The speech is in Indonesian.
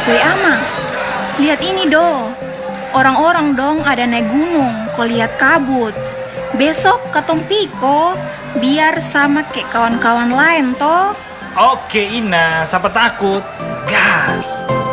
Wei Ama, lihat ini do. Orang-orang dong ada naik gunung, kau lihat kabut. Besok katong piko, biar sama kayak kawan-kawan lain toh. Oke Ina, siapa takut? Gas!